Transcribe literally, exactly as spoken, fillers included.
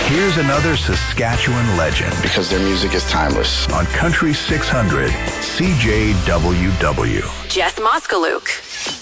Here's another Saskatchewan legend. Because their music is timeless. On Country six hundred, C J W W. Jess Moskalook.